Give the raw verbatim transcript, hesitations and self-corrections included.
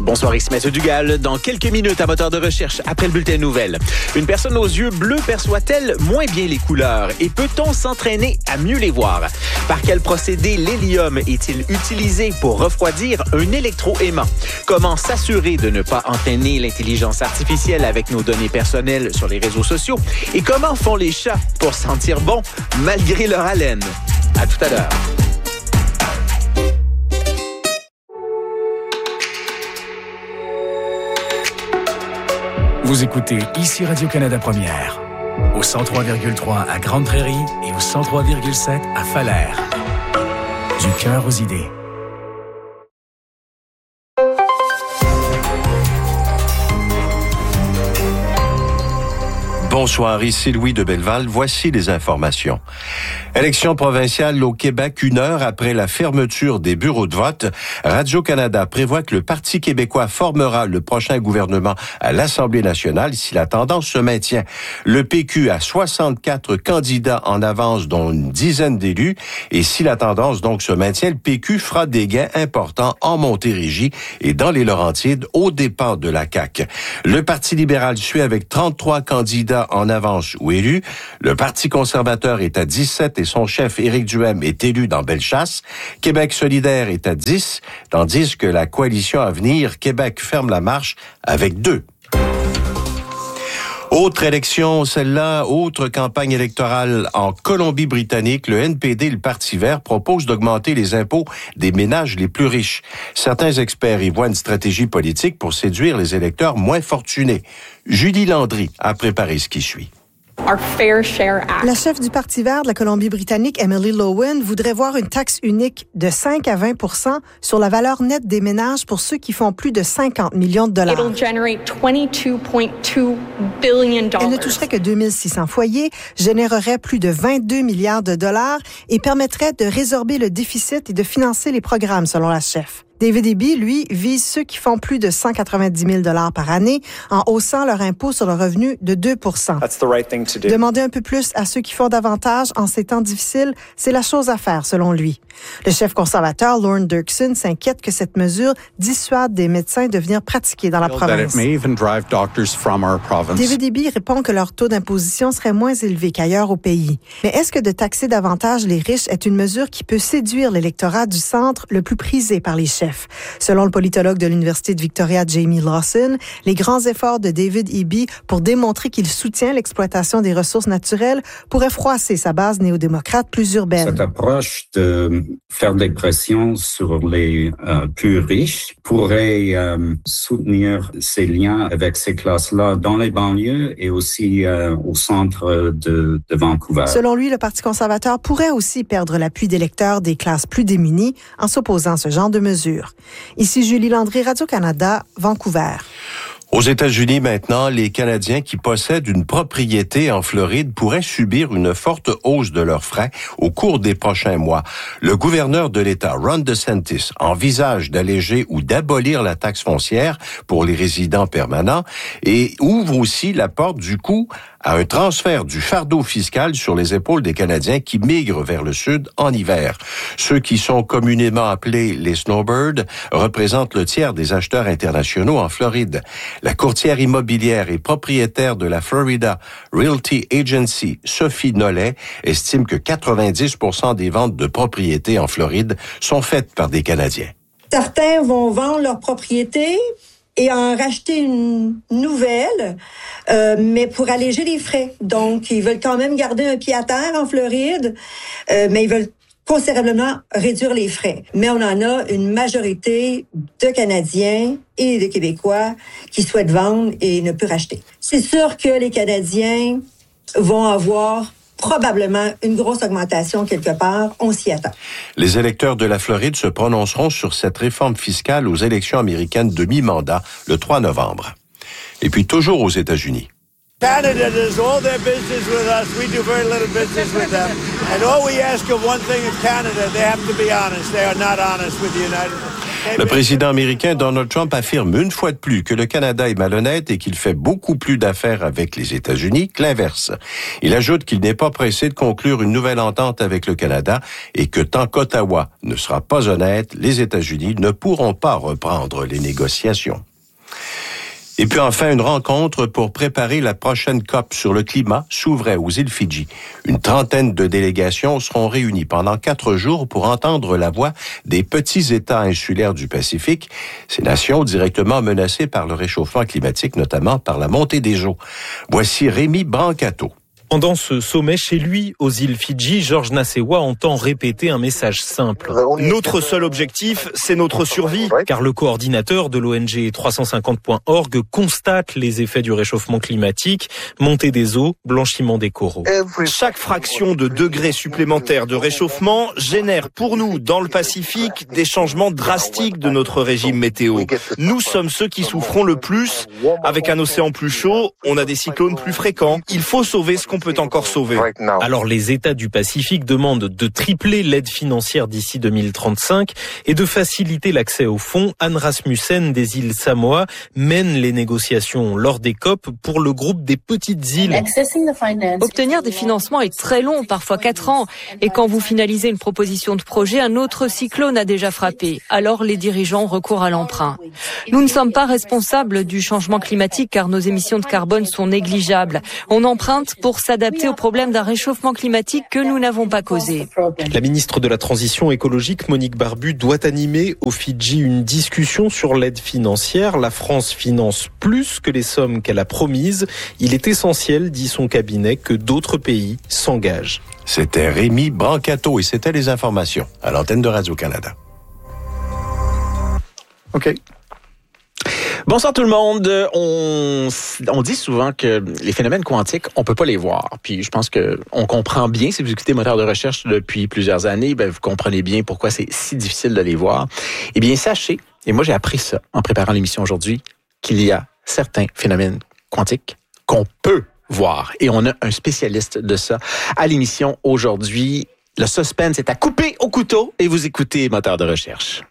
Bonsoir, ici Mathieu Dugal. Dans quelques minutes, à moteur de recherche, après le bulletin de nouvelles. Une personne aux yeux bleus perçoit-elle moins bien les couleurs? Et peut-on s'entraîner à mieux les voir? Par quel procédé l'hélium est-il utilisé pour refroidir un électroaimant? Comment s'assurer de ne pas entraîner l'intelligence artificielle avec nos données personnelles sur les réseaux sociaux? Et comment font les chats pour sentir bon malgré leur haleine? À tout à l'heure. Vous écoutez ici Radio-Canada Première, au cent trois virgule trois à Grande-Prairie et au cent trois virgule sept à Falaire. Du cœur aux idées. Bonsoir, ici Louis de Belleval. Voici les informations. Élection provinciale au Québec, une heure après la fermeture des bureaux de vote. Radio-Canada prévoit que le Parti québécois formera le prochain gouvernement à l'Assemblée nationale si la tendance se maintient. Le P Q a soixante-quatre candidats en avance, dont une dizaine d'élus. Et si la tendance donc se maintient, le P Q fera des gains importants en Montérégie et dans les Laurentides, aux dépens de la C A Q. Le Parti libéral suit avec trente-trois candidats en avance ou élus. Le Parti conservateur est à dix-sept et son chef, Éric Duhaime, est élu dans Bellechasse. Québec solidaire est à dix, tandis que la coalition Avenir Québec ferme la marche avec deux. Autre élection, celle-là, autre campagne électorale en Colombie-Britannique, le N P D, le Parti vert, propose d'augmenter les impôts des ménages les plus riches. Certains experts y voient une stratégie politique pour séduire les électeurs moins fortunés. Julie Landry a préparé ce qui suit. Our Fair Share Act. La chef du Parti vert de la Colombie-Britannique, Emily Lowen, voudrait voir une taxe unique de cinq à vingt pour cent sur la valeur nette des ménages pour ceux qui font plus de cinquante millions de dollars. It'll generate twenty-two point two billion dollars. Elle ne toucherait que deux mille six cents foyers, générerait plus de vingt-deux milliards de dollars et permettrait de résorber le déficit et de financer les programmes, selon la chef. David Eby, lui, vise ceux qui font plus de cent quatre-vingt-dix mille dollars par année en haussant leur impôt sur le revenu de deux pour cent. That's the right thing to do. Demander un peu plus à ceux qui font davantage en ces temps difficiles, c'est la chose à faire, selon lui. Le chef conservateur, Lorne Dirksen, s'inquiète que cette mesure dissuade des médecins de venir pratiquer dans la province. David Eby répond que leur taux d'imposition serait moins élevé qu'ailleurs au pays. Mais est-ce que de taxer davantage les riches est une mesure qui peut séduire l'électorat du centre le plus prisé par les chefs? Selon le politologue de l'Université de Victoria, Jamie Lawson, les grands efforts de David Eby pour démontrer qu'il soutient l'exploitation des ressources naturelles pourraient froisser sa base néo-démocrate plus urbaine. Cette approche de faire des pressions sur les euh, plus riches pourrait euh, soutenir ces liens avec ces classes-là dans les banlieues et aussi euh, au centre de, de Vancouver. Selon lui, le Parti conservateur pourrait aussi perdre l'appui d'électeurs des classes plus démunies en s'opposant à ce genre de mesures. Ici Julie Landry, Radio-Canada, Vancouver. Aux États-Unis maintenant, les Canadiens qui possèdent une propriété en Floride pourraient subir une forte hausse de leurs frais au cours des prochains mois. Le gouverneur de l'État, Ron DeSantis, envisage d'alléger ou d'abolir la taxe foncière pour les résidents permanents et ouvre aussi la porte du coup à un transfert du fardeau fiscal sur les épaules des Canadiens qui migrent vers le sud en hiver. Ceux qui sont communément appelés les snowbirds représentent le tiers des acheteurs internationaux en Floride. La courtière immobilière et propriétaire de la Florida Realty Agency, Sophie Nollet, estime que quatre-vingt-dix pour cent des ventes de propriétés en Floride sont faites par des Canadiens. Certains vont vendre leur propriété et en racheter une nouvelle, euh, mais pour alléger les frais. Donc, ils veulent quand même garder un pied à terre en Floride, euh, mais ils veulent considérablement réduire les frais. Mais on en a une majorité de Canadiens et de Québécois qui souhaitent vendre et ne peuvent racheter. C'est sûr que les Canadiens vont avoir probablement une grosse augmentation quelque part, on s'y attend. Les électeurs de la Floride se prononceront sur cette réforme fiscale aux élections américaines de mi-mandat le trois novembre. Et puis toujours aux États-Unis. Canada does all their business with us. We do very little business with them. And all we ask of one thing in Canada, they have to be honest. They are not honest with the United States. Le président américain Donald Trump affirme une fois de plus que le Canada est malhonnête et qu'il fait beaucoup plus d'affaires avec les États-Unis que l'inverse. Il ajoute qu'il n'est pas pressé de conclure une nouvelle entente avec le Canada et que tant qu'Ottawa ne sera pas honnête, les États-Unis ne pourront pas reprendre les négociations. Et puis enfin, une rencontre pour préparer la prochaine COP sur le climat s'ouvrait aux îles Fidji. Une trentaine de délégations seront réunies pendant quatre jours pour entendre la voix des petits États insulaires du Pacifique, ces nations directement menacées par le réchauffement climatique, notamment par la montée des eaux. Voici Rémi Brancato. Pendant ce sommet chez lui, aux îles Fidji, Georges Nasewa entend répéter un message simple. Notre seul objectif, c'est notre survie. Car le coordinateur de l'O N G trois cent cinquante point org constate les effets du réchauffement climatique, montée des eaux, blanchiment des coraux. Chaque fraction de degré supplémentaire de réchauffement génère pour nous, dans le Pacifique, des changements drastiques de notre régime météo. Nous sommes ceux qui souffrons le plus. Avec un océan plus chaud, on a des cyclones plus fréquents. Il faut sauver ce qu'on peut encore sauver. Alors les États du Pacifique demandent de tripler l'aide financière d'ici deux mille trente-cinq et de faciliter l'accès aux fonds. Anne Rasmussen des îles Samoa mène les négociations lors des COP pour le groupe des petites îles. Obtenir des financements est très long, parfois quatre ans. Et quand vous finalisez une proposition de projet, un autre cyclone a déjà frappé. Alors les dirigeants recourent à l'emprunt. Nous ne sommes pas responsables du changement climatique car nos émissions de carbone sont négligeables. On emprunte pour s'adapter aux problèmes d'un réchauffement climatique que nous n'avons pas causé. La ministre de la Transition écologique, Monique Barbu, doit animer aux Fidji une discussion sur l'aide financière. La France finance plus que les sommes qu'elle a promises. Il est essentiel, dit son cabinet, que d'autres pays s'engagent. C'était Rémi Brancato et c'était les informations à l'antenne de Radio-Canada. OK. Bonsoir tout le monde. On, on dit souvent que les phénomènes quantiques, on peut pas les voir. Puis je pense que on comprend bien, si vous écoutez Moteur de recherche depuis plusieurs années, ben vous comprenez bien pourquoi c'est si difficile de les voir. Eh bien, sachez, et moi j'ai appris ça en préparant l'émission aujourd'hui, qu'il y a certains phénomènes quantiques qu'on peut voir. Et on a un spécialiste de ça à l'émission aujourd'hui. Le suspense est à couper au couteau et vous écoutez Moteur de recherche.